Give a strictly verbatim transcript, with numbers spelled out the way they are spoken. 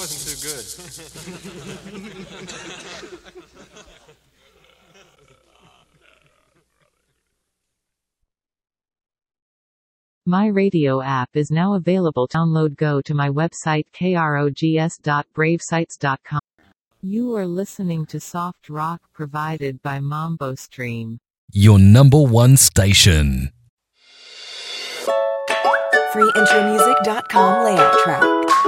wasn't too good. My radio app is now available. Download. Go to my website krogs dot brave sites dot com. You are listening to soft rock provided by Mambo Stream. Your number one station. free intro music dot com layout track.